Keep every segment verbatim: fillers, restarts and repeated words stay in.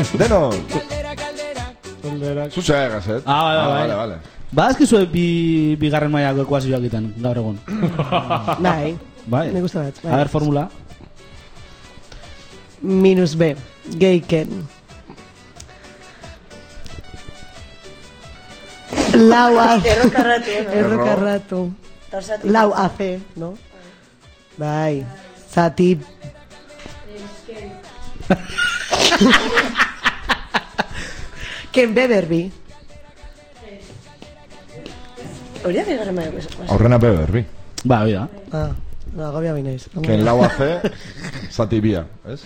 Deno. Zuzea egazet. Ah, vale, ah, vale. vale, vale. Ba, ezkizu bi, bigarren mailako ekuazioak egiten, gaur egun. Bai. Bai. Me gusta bat. A ver, formula. Minus B. Geiken. Lau A. Errokarratu, no? Errokarratu. Lau A C, no? Bai. Zati. Ken Beberbi. Horiak egarren maio beso. Aurrena Beberbi. Ba, hori da. Ah, no, agobia binaiz. Ken lau A C, zati bia, ez?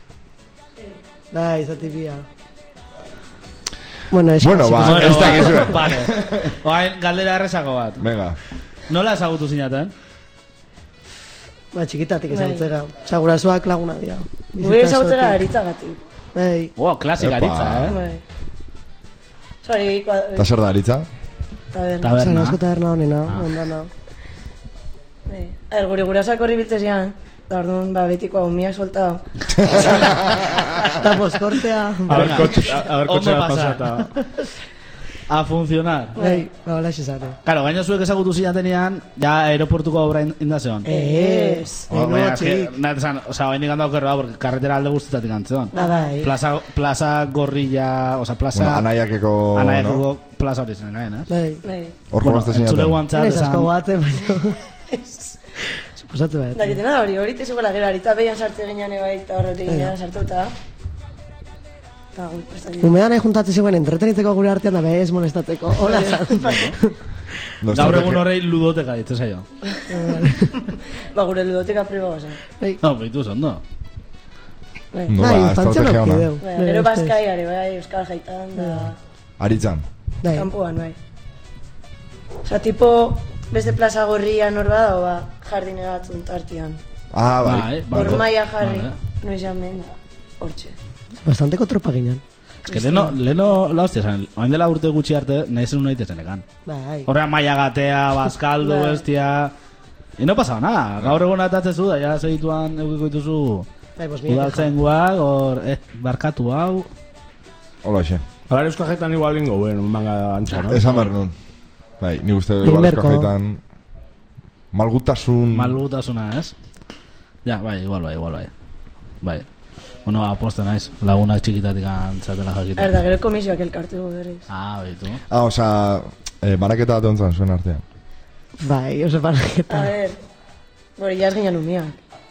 Bai, zati bia. Bueno, bueno ba, ez da gizu. Vale. Oain, galdera errezako bat. Venga. Nola ezagutu zinaten? Ba, txikitatik ezagutzera. Osa, gurasoak laguna dira. Gure ezagutzera aritzagatik. Bai. Wow, klasik aritza, eh? Bai. Sorry, Ta zer da aritza? Taberna. Taberna. Asko taberna honena, ondana. Bai. A ver, gure gurasoak horri biltzezian. Da orduan, ba, betiko umiak soltao. Eta poskortea. A ver, kotxea pasata. A funcionar. Bai, ba, hola xezare. Claro, gaina zuek ezagutu zinatenean, ja aeroportuko obra indazeon. Ez, eno txik. O sea, bain digando okerroa, porque carretera alde guztetatik antzeon. Bai. Plaza, plaza gorrilla, o sea, plaza... Bueno, anaiakeko... Anaiakeko no? Plaza hori zen, eh? Bai. Hor bueno, jolazte zinaten. Entzule guantzat, esan... asko guatzen, baina... Suposatu behar. Da, kitena hori, hori tezuela gero, arita behian sartze ginean ebai, eta horretik ginean sartuta. Umean nahi juntatzen zegoen entretenitzeko gure artean da bez molestatzeko. Hola zan. Gaur egun horrei ludoteka ditzen zaio. Ba, gure ludoteka pribagoa zen. No, behitu zen, no? Bai, infantzia no kideu. Gero bazkaiare, bai, euskal jaitan, da... Aritzan. Kampuan, bai. Osa, tipo, beste plaza gorria norba da, ba, jardine batzun tartian. Ah, bai. Hor maia jarri, noiz jamen da, hortxe. Bastanteko tropa ginen. Ez que leno, leno, la hostia, zan, oain dela urte gutxi arte, nahi zen unaite zenekan. Bai. Horrean maia gatea, bazkaldu, bestia... Y no pasaba nada, gaur egon atatzezu da, ja segituan eukiko dituzu... Udaltzen guak, hor, eh, barkatu hau... Hola, xe. Agar euskal jaitan igual bingo, bueno, manga antxa, no? Esan behar nun. Bai, ni uste igual euskal jaitan... Malgutasun... Malgutasuna, ez? Ja, bai, igual bai, igual bai. Bai. Bueno, aposta naiz, lagunak txikitatik antzatela jakita. Erda, gero komisioak elkartu berriz. Ah, baitu. Ah, oza, eh, baraketa bat ontzan zuen artean. Bai, oso baraketa. A ver, bori, jaz ginen umiak.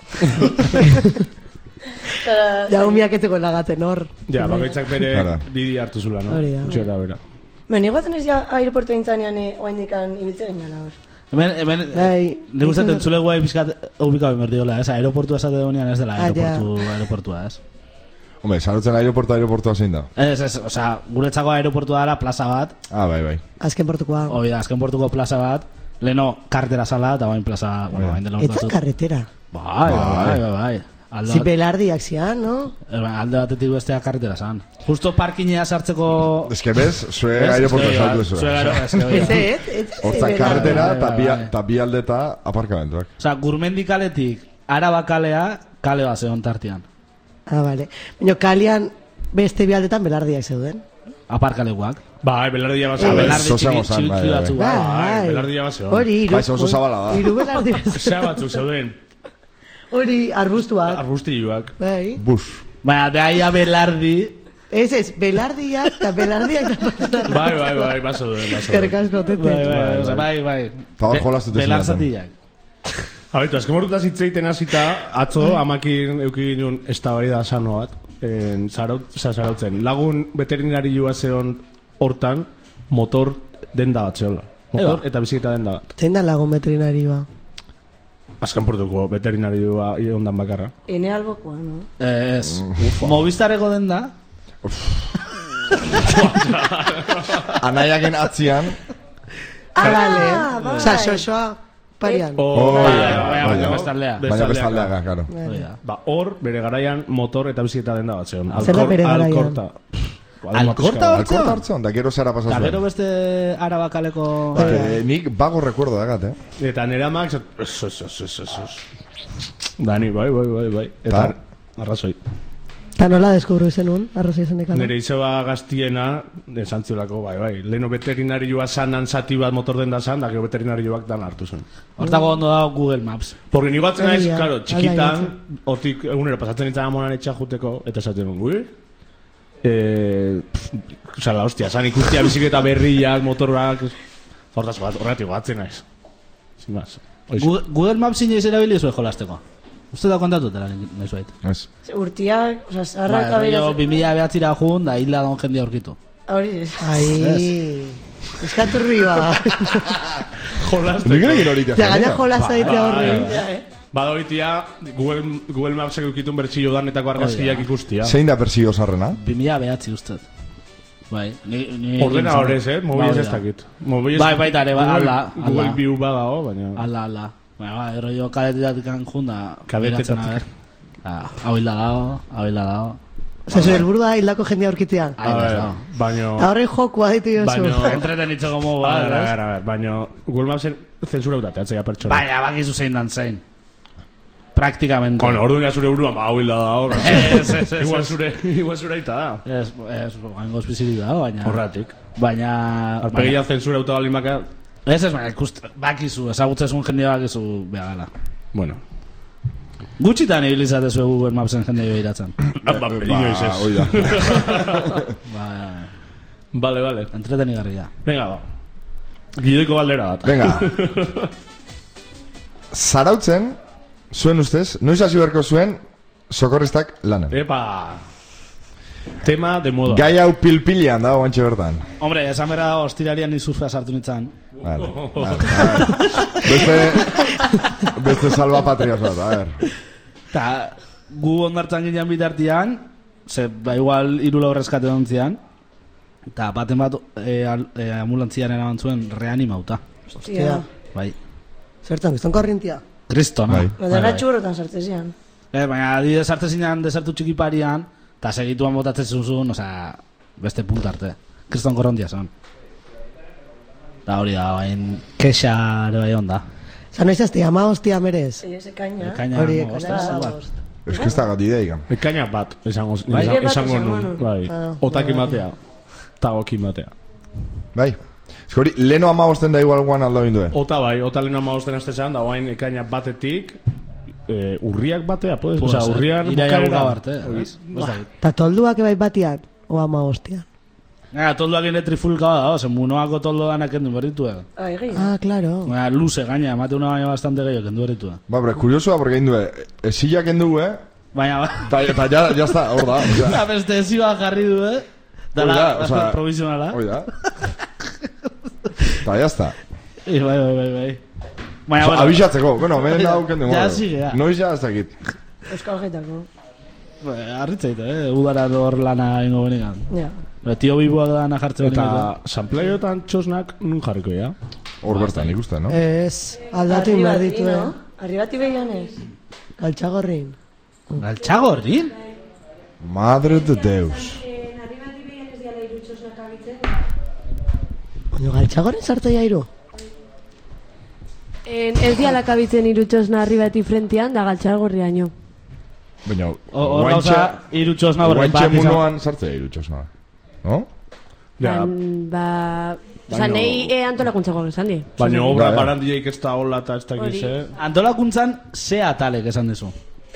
Ja, umiak eteko lagaten hor. Ja, bakaitzak bere bidi hartu zula, no? Hori da. Utxera bera. Ben, iguatzen ez ja aeroportu intzanean oain dikan ibiltze ginen, hor. Hemen, hemen, nik uste entzule guai bizkat ubika bimerdiola, ez? Aeroportua esate deunian ez dela aeroportu, aeroportua, ez? Hombre, salutzen aeroportu aeroportua zein da? Ez, ez, oza, guretzako aeroportua dela plaza bat. Ah, bai, bai. Azken portukoa. Hoi da, azken portuko plaza bat. Leno, karretera sala, eta bain plaza, bueno, bain dela urtatzut. Eta karretera. Bai, bai, bai, bai. Si belardiak zian, no? Alde batetik bestea karretera zan. Justo parkinea sartzeko... Ez que bez, zue aeroportua saltu zuen. Zue aeroportua. Ez, ez, ez. Hortza karretera eta bi aldeta aparkamentuak. Osa, Gurmendi kaletik Araba kalea, kale bat zegoen tartian. Ah, bale. Baina kalian beste bi aldetan belardiak zeuden. Aparkalekuak. Bai, belardia bat zegoen. Belardi txiki batzuk. Bai, belardia bat zegoen. Hori, iru. Bai, oso zabala da. Iru belardi bat Zea batzuk zeuden. Hori, arbustuak. Arbustiluak. Bai. Bus. Baina, de ahí a belardi... Ez ez, belardiak eta belardiak... Bai, bai, bai, baso duen, baso duen. Kerkasko tete. Bai, bai, bai. Tabar jolaztute zinetan. Belarzatiak. Habaitu, azken mortutaz hitzeiten hasita, atzo, amakin eukin nion estabarida sano bat, zarautzen. Lagun veterinari joa zeon hortan, motor denda bat zeola. Motor eta biziketa denda bat. Zein da lagun veterinari ba? Azken portuko veterinari joa ondan bakarra. Ene albokoa, no? Ez. Movistareko denda. Anaiaken atzian. Ah, bale. Osa, xoxoa parian. Baina bestaldea. Baina bestaldea, karo. Ba, hor, bere garaian motor eta biziketa denda bat zeon. Zer da bere garaian? Alkorta. Alkorta hartzen? Alkorta hartzen, da gero zara pasazuen. Da gero beste arabakaleko... Nik bago recuerdo dagat, eh? Eta nera max... Eso, eso, eso, eso. Dani, bai, bai, bai, bai. Eta arrazoi. Eta nola deskubru izenun, arroza izenekala? Nire izeba gaztiena, esan ziolako, bai, bai. Leheno veterinarioa sanan zati bat motor den da zan, da gero veterinarioak dan hartu zen. Hortako ondo da Google Maps. Porque ni batzen naiz, claro, txikitan, hortik egunero pasatzen nintzen amonan etxa juteko, eta esaten nun, gui? Eh, Osa, la hostia, san ikustia biziketa berriak, motorrak... Hortaz, horretik batzen naiz. Sin más. Google, Google Maps inoiz erabili zuen jolasteko. Uste da kontatutela nahi zuait. Ez. Urtiak, oza, zarrak Ba, abeiraz... jo, bimila behatzira jun, da hila don jendia aurkitu. Hori, Ai... Eskaturri ba. Jolasteko. Nik egin horitea. Ja, gaina jolazta ditea horri. Badoitia, Google, Google Mapsek eukitun bertxillo danetako argazkiak ikustia. Zein da persio zarrena? Bimila behatzi ustez. Bai, ni... ni Ordena horrez, eh? Mobilez ez dakit. Bai, baita ere, ba, ala, ala. Google View badao, baina... Ala, ala. Baina, ba, ero jo kadetetatik junda... Kadetetatik. Hau hilda dago, hau hilda dago. Osa, zu helburu da hildako jendia aurkitia. Baina... Horren jokua ditu jozu. Baina... Entretenitzeko mogu, ba, a ver, a ver, baina... Google Mapsen zensura utatea, atzea pertsona. Baina, bakizu zein dan zein. Praktikamente. Kon, orduan zure buruan, ba, hau hilda dago. Ez, ez, ez. Igual zure, igual zure aita da. Ez, ez, gangoz bizirik dago, baina... Horratik. Baina... Arpegia zensura uta balin baka... Ez ez, baina, ikust, bakizu, ezagutzezun jendia bakizu beha gala. Bueno. Gutxitan ibilizate zuen Google Mapsen jende jo iratzen. Ba, inoiz ez. Oida. Ba, Vale, vale. entretenigarria. Venga, ba. Gidoiko baldera bat. Venga. Zarautzen, zuen ustez, noiz hasi beharko zuen sokorristak lanen. Epa. Tema de moda. Gai hau pilpilian da, guantxe bertan. Hombre, esan bera da, ostirarian ni surfea sartu nintzen. Vale, vale, vale. Beste, beste salva patria zat, a ver. Ta, gu ondartzan ginen bitartian, ze, ba, igual irula horrezkate dontzian, eta baten bat e, al, e, ambulantzian eraman zuen reanimauta. Hostia. Bai. Zertan, gizton korrintia. Kristona. Bai. Badara txurrotan sartzezian. Eh, baina adibidez sartzezinan desertu txikiparian, eta segituan botatzen zuzun, osea, beste punta arte. Kriston korrondia zen. Da hori da, bain, kexa ere bai onda. Zan noiz azte, ama hostia merez. Ese kaina. Kaina, Hori, mo, kaina ostras, da, bat. Ez que ez da gati idea, Ekaina bat, esango, Bai? esan- Bat esango esango nun. nun. Bai. Ah, Otakin bai. batea. Tagokin batea. Bai. Ez hori, leno ama bosten da igual guan aldo bindue. Ota bai, ota lehen amagosten astean, da guain ekaina batetik, eh, urriak batea, puedes? Puede Osea, ser. urriak Iraia bukaera. buka arte, Hori. ez? Ez dakit. Ta tolduak ebai batian, o ama hostia. Gara, toldoak ere trifulka da, zen munoako toldo danak kendu berritu. Ai, gehi. Ah, claro. Gara, luze gaina, emate una baina bastante gehiago kendu berritu. Ba, bre, kuriosua, porque indue, esillak endu, eh? Baina, ba, Ta, ta ya, ya está, hor da. o sea, da beste ezioa jarri du, eh? Dala, Hoi da, osea, provisionala. Hoi da. Ta, ya está. I, bai, bai, bai, bai. Baina, Osa, bueno, abisatzeko, bueno, menen da auken Ja, sigue, ja. Noiz ja, ez dakit. Euskal Gaitako. harritzaita, eh? Udara hor lana ingo benigan. Ja. Ba, tio biboa dana jartzen Eta sanpleioetan txosnak nun jarriko, ja? Hor bertan ikusten, no? Ez, aldatu inbar ditu, eh? Arribati behian ez. Galtxagorrin. Galtxagorrin? Madre de Deus. Baina galtxagorrin sartu jairu? En, ez dialak abitzen irutxosna arribati frentian, da galtxagorriaino. Baina, Hor gauza, irutxosna horren guantxe bat izan. munoan sartzea irutxosna. No? Ja, Ban, ba... Osa, Baino- nahi e, antolakuntzako esan di. baina obra Bai, bai. barandiaik ez da hola eta ez dakiz, Hori. eh? Antolakuntzan, ze atalek esan dezu.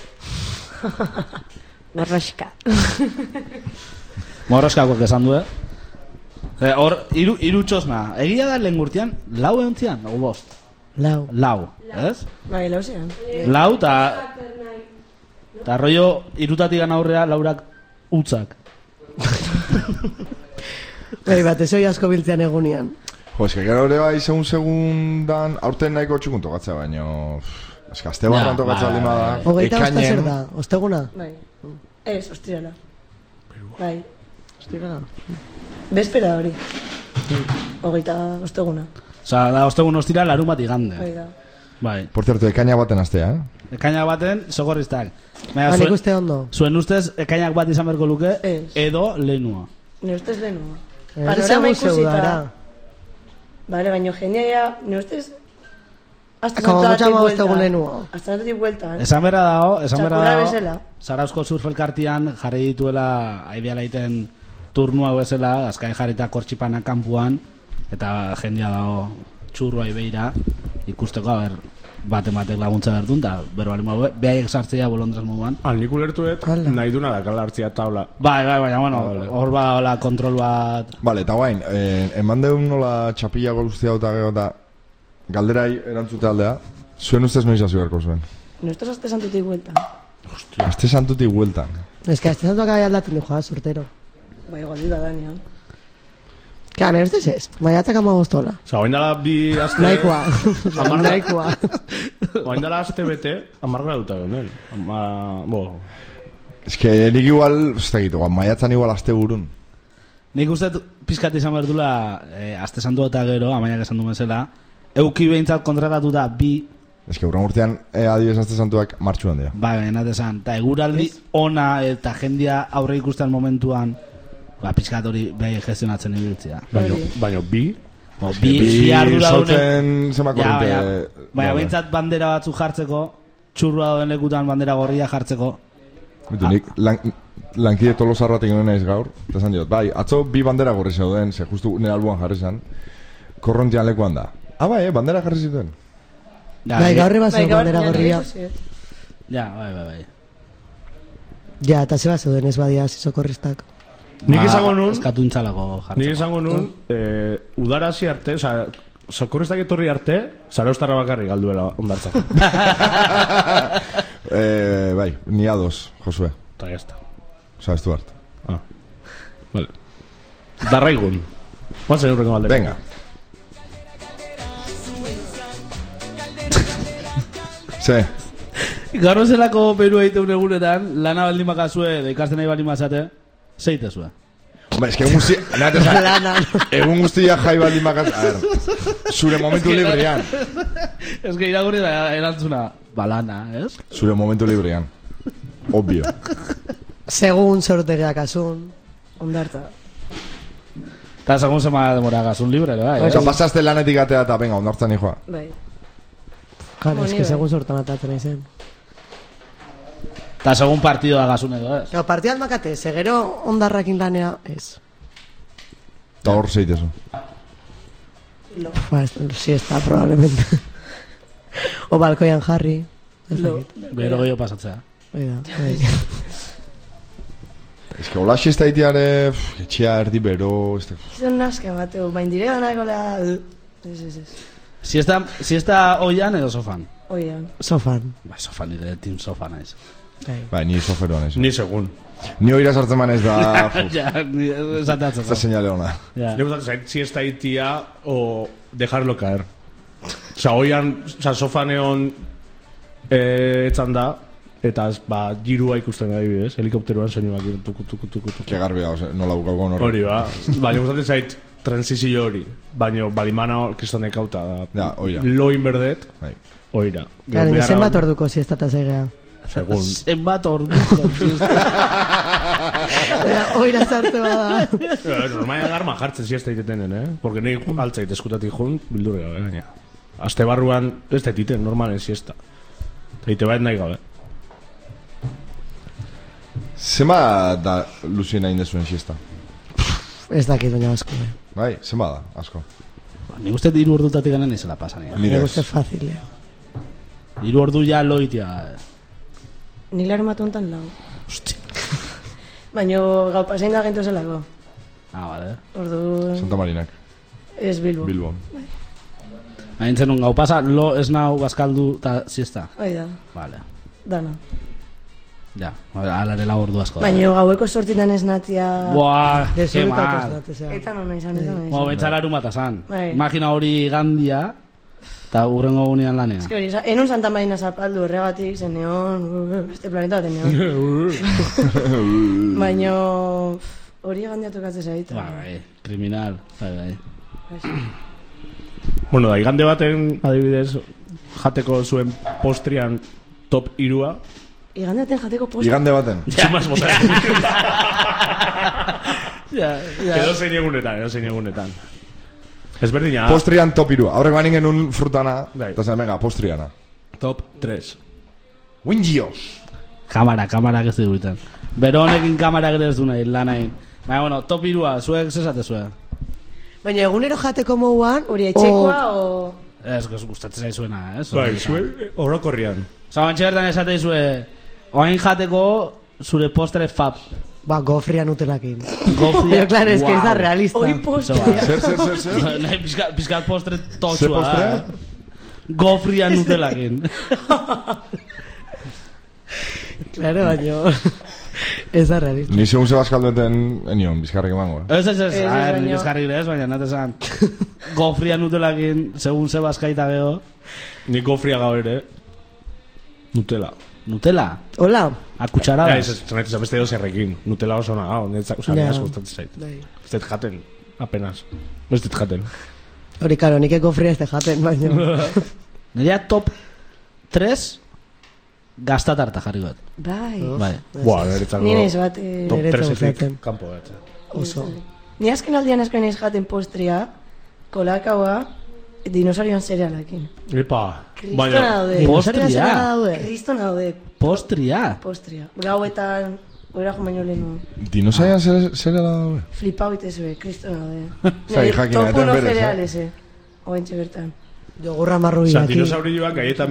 Morroska. Morroskakoak esan du, eh? Eh, Hor, iru, irutxosna. Egia da lehen gurtian, lau eontzian, o bost. Lau. Lau, ez? Bai, lauzean. Lau, eta... Eta rollo, irutatik gana aurrea, laurak utzak. Bai, bat, ez hoi asko biltzean egunian. Jo, eske gero ere bai, segun segundan, aurten nahiko txukun tokatzea, baina... Eske, azte barran Ja, tokatzea bai, lima da. bai. Hogeita osta zer da, osteguna? Bai. Ez, ostirala. Bai. Osteguna. Bespera hori. Hogeita osteguna. Osa, da, ostegun ostira, larun bat igande. Bai da. Bai. Por cierto, ekaina baten astea, eh? Ekainak baten, sokorriztak. Baina, Ba, nik zuen, uste ondo. zuen ustez, ekainak bat izan berko luke, Ez. edo lehenua. Ne ustez lehenua. Ez Panorama ezagun ikusita. zeudara. Bale, baina jendea, ne ustez... Hasta Como mucha santuatik más vuelta. egunen nuo. Hasta santuatik vuelta, eh? Esan bera dago, esan bera Txakurra dago, bezala. Zarauzko surfelkartian jarri dituela aideala iten turnua bezala, azkai jarrita kortxipanak kanpuan, eta jendia dago txurroa ibeira, ikusteko, a ber, bate-batek laguntza berdun, eta berbali maue, behaiek sartzea bolondres moduan. Al nik ulertuet, Hala. nahi duna da kala hartzia taula. Bai, bai, bai, bueno, hor badagoela kontrol bat. Vale, eta guain, eh, eman deun nola txapillako guztia eta gero eta galderai erantzute aldea, zuen ustez noiz hasi beharko zuen. Nosotros hasta santutik vuelta. Este santutik bueltan. Ez que, este santuak abai aldatzen du joa, surtero. Bai, igual da Daniel. Ka, nire ustez ez, maiatzak ama goztola. Osa, oain dala bi azte... Nahikoa. Amar- Nahikoa. Oain dala azte bete, amarga duta genen. Ama... Bo... Ez que nik igual, ez da gitu, maiatzan igual aste burun. Nik uste pizkat izan behar dula, eh, aste santu eta gero, amainak esan duen zela, euki behintzat kontratatuta bi, Ez que urren urtean, eh, adibidez aste santuak martxuan dira. bai, benat esan, eta eguraldi ona eta jendia aurre ikusten momentuan, ba, pizkat hori behai gestionatzen ibiltzea. Baino, baino bi... Bo, bi, bi ardura dune, Saltzen zema ja, korrente... baina, baina behintzat bandera batzuk jartzeko, txurroa doen lekutan bandera gorria jartzeko, Bitu, nik lan, lankide tolosar bat egin naiz gaur, eta esan diot, bai, atzo bi bandera gorri zeuden, ze justu nire albuan jarri zen, korrontian lekuan da. Ah, bai, eh, bandera jarri zituen. ja, Bai, eh, gaurri bat Bai, zegoen gaur, bandera ja, gorria. ikusi, eh. ja, bai, bai, bai. Ja, eta zeba zeuden ez badia zizokorristak. Nik Ba, izango nun... eskatu intzalako jartzeko. Nik izango nun, eh, udarazi arte, oza, sokorrestak etorri arte, zaraustarra bakarri galduela ondartzako. eh, bai, ni ados, Josue. Eta jazta. Osa, ez du hart. Ah, vale. Darraigun. Guazen urrengo galdera. Venga. Ze, Gaur zelako peru egiteun egunetan, lana baldin bakazue, da ikasten nahi baldin bazate, zeite zue. hombre, ez que egun guzti... Nahate esan, egun guztia jai baldin bakaz... A ver, zure momentu librean. Ez que iragurri da erantzuna, balana, ez? Zure momentu librean. Obvio. Segun sortegeak asun. Ondarta. Eta segun zema demora gazun libre, bai, Osa, eh? pasaste lanetik atea eta venga, ondartzan hijoa. Bai. Claro, es Boni, que bai. segun sortan atatzen izen. Eta segun partido da gazun edo, ez? Gau, partidan makate, segero ondarrakin lanea, ez. Eta hor zeitezu. Lo. Ba, ez, si está, probablemente. O balkoian jarri. Ez Lo. dakit. Bero gehiago pasatzea. Hoi da, bai. Ez que hola xista itiare, etxea erdi bero, ez da... Izan naska bateu, bain dire ganako la... Ez, ez, ez. Siesta, siesta oian edo sofan? Oian. Sofan. Ba, sofan, nire team sofa naiz. Bai. Bai, ni soferoan ez. Ni segun. Ni oira sartzen manez da... uf, Ja, ni- esateatzen. ez da señale ona. Ja. Ni gustatzen zait, si esta itia o dejarlo caer. Osa, oian, osa, sofan egon eh, etzan da, eta ez, ba, girua ikusten adibidez, helikopteroan soinuak tuku, tuku, tuku, tuku. Que garbia, ose, nola bukauko hor. Hori, ba. Baina gustatzen zait, transizio hori. Baina, balimana kristonek hauta da. Ja, oira. Loin berdet, Bai. oira. Claro, ni zenbat orduko siestata zegea. Segun. Zenbat orduko. Oira zarte bada. Normaian alarma jartzen siesta itetenen, eh? Porque ni altzait eskutatik jun, bildurri gabe, gaina. Aste barruan ez da ititen, normalen siesta. Eta ite bat nahi gabe. Zema da Lucina indezuen siesta? Ez dakit baina asko, eh. Bai, zema da, asko. Nik uste hiru ordutatik gana nizela pasan. Ja. Nire Nik ez. uste fácil, eh. Hiru ordu ja loitia. Ni laro matuntan lau. Baina gau pasein da gento zelako. Ah, vale. Ordu... Santa Marinak, Ez Bilbo. Bilbon. Aintzen un gau pasa, lo ez nau bazkaldu eta siesta. Hoi da, Vale. dana. Ja, alarela ordu asko. da. Baina gaueko sortitan ez natia... Buah, que Desoreka mal. ikastea. Eta nona izan, eta nona Mo, izan. betxalaru matazan. Bai. Imagina hori gandia, eta urrengo gunean lanea. Ez que hori, enun Santa Marina zapaldu horregatik, zen neon, beste planeta baten neon. Baina hori gandiatu katze zait. Bai, kriminal. Bai, bai. Bueno, da, igande baten, adibidez, jateko zuen postrian top irua. Igandeaten jateko post... Igande baten. Txumaz bota. Ja, ja. Edo zein egunetan, edo zein egunetan. Ez berdina. Postrian top irua. Aurrek banin genuen frutana. Bai. Eta zen, venga, postriana. Top tres. Wingios. Kamara, kamara ez diguten. Bero honekin kamara ere ez du nahi, lan nahi. Baina, bueno, top irua, zuek zesate zuen. Baina egunero jateko moduan, Hori etxekoa o... Ez, ez gustatzen zaizuena, ez? Bai, zue orokorrian. Osa, bantxe bertan esate izue, oain jateko zure postre fab. ba, gofria nutelakin. Gofria, Pero claro, es que ez da wow. realista. Hori postre. Zer, zer, zer, zer? Nahi, pizkat, pizkat postre Zer totsua. postrea? eh? Gofria nutelakin. Claro, baino. Ez da realista. Ni segun Sebaskaldueten enion, bizkarrik emango. Eh? Ez, ez, ez, Ez, ez, a ver, baino. bizkarrik ere ez, baina natesan. Gofria nutelakin, segun Sebaskaita geho. Ni gofria gaur ere. Nutella. Nutella, Hola. a kutsaradas. Ja, ez, ez, ez, ez beste dozerrekin. Nutella oso naga, netzak, oza, Ja. yeah. gustatzen zait. Bai. Ez dut jaten, apenas. Ez dut jaten. Hori, karo, nik gofria ez te jaten, baino. Nirea top tres gastatarta jarri bat. Bai. Bai. Buah, niretzako Ni naiz bat... eh, top niretzako tresetik jaten. kanpo bat. Oso. Ni azken aldian asko naiz jaten postria, kolakaua, dinosarioan zerealakin. Epa, Kristona daude. Postria. Postria daude. Kristona daude Postria. postria. Gauetan, oera jo baino lehenu. Dinosaian zer zer da daue? Flipau itezue, kristona daude. Zai, jakin, Top eten uno berez, eh? cereales, eh. Oentxe bertan. Jogurra marrubiakin. Osa, dinosaurioak gaietan